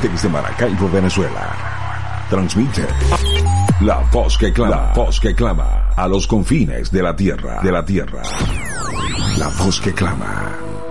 desde Maracaibo, Venezuela. Transmite La Voz que Clama, La Voz que Clama, a los confines de la tierra, La Voz que Clama.